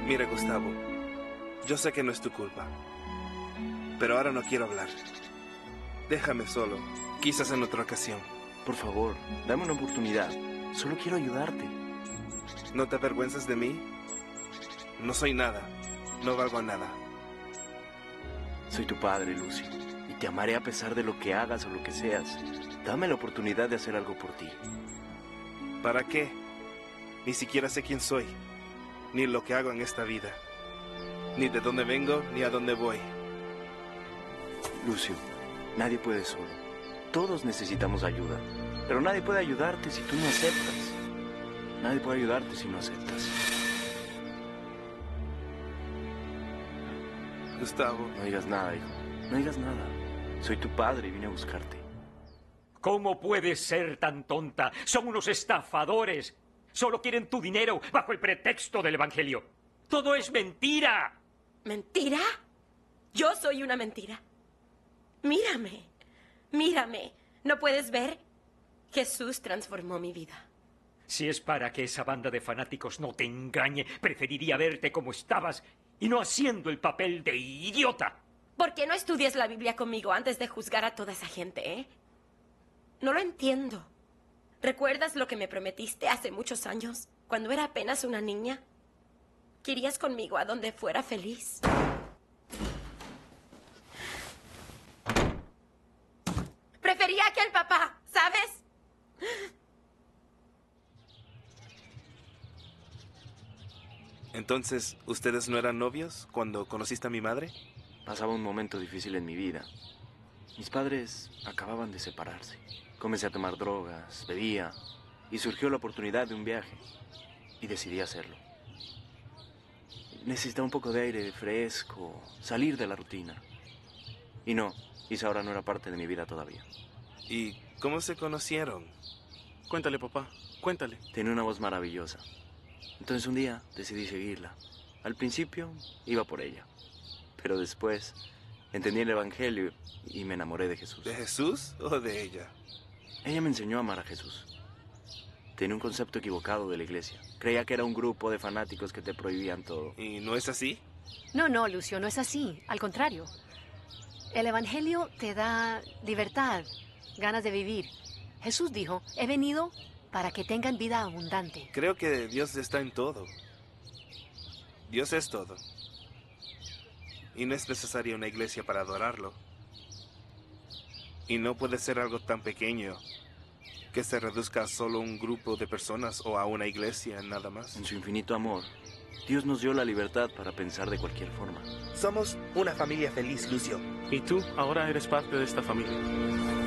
Mira, Gustavo, yo sé que no es tu culpa, pero ahora no quiero hablar. Déjame solo, quizás en otra ocasión. Por favor, dame una oportunidad. Solo quiero ayudarte. ¿No te avergüenzas de mí? No soy nada, no valgo nada. Soy tu padre, Lucio, y te amaré a pesar de lo que hagas o lo que seas. Dame la oportunidad de hacer algo por ti. ¿Para qué? Ni siquiera sé quién soy, ni lo que hago en esta vida, ni de dónde vengo, ni a dónde voy. Lucio, nadie puede solo. Todos necesitamos ayuda, pero nadie puede ayudarte si tú no aceptas. Nadie puede ayudarte si no aceptas. Gustavo. No digas nada, hijo. No digas nada. Soy tu padre y vine a buscarte. ¿Cómo puedes ser tan tonta? Son unos estafadores. Solo quieren tu dinero bajo el pretexto del Evangelio. ¡Todo es mentira! ¿Mentira? Yo soy una mentira. Mírame, mírame. ¿No puedes ver? Jesús transformó mi vida. Si es para que esa banda de fanáticos no te engañe, preferiría verte como estabas y no haciendo el papel de idiota. ¿Por qué no estudias la Biblia conmigo antes de juzgar a toda esa gente, eh? No lo entiendo. ¿Recuerdas lo que me prometiste hace muchos años, cuando era apenas una niña? Que irías conmigo a donde fuera feliz. Prefería que el papá, ¿sabes? Entonces, ¿ustedes no eran novios cuando conociste a mi madre? Pasaba un momento difícil en mi vida. Mis padres acababan de separarse. Comencé a tomar drogas, bebía, y surgió la oportunidad de un viaje. Y decidí hacerlo. Necesitaba un poco de aire fresco, salir de la rutina. Y no, Isaura no era parte de mi vida todavía. ¿Y cómo se conocieron? Cuéntale, papá, cuéntale. Tenía una voz maravillosa. Entonces un día decidí seguirla. Al principio iba por ella, pero después entendí el Evangelio y me enamoré de Jesús. ¿De Jesús o de ella? Ella me enseñó a amar a Jesús. Tenía un concepto equivocado de la iglesia. Creía que era un grupo de fanáticos que te prohibían todo. ¿Y no es así? No, Lucio, no es así. Al contrario. El Evangelio te da libertad, ganas de vivir. Jesús dijo, he venido para que tengan vida abundante. Creo que Dios está en todo. Dios es todo. Y no es necesaria una iglesia para adorarlo. Y no puede ser algo tan pequeño que se reduzca a solo un grupo de personas o a una iglesia, nada más. En su infinito amor, Dios nos dio la libertad para pensar de cualquier forma. Somos una familia feliz, Lucio. Y tú ahora eres parte de esta familia.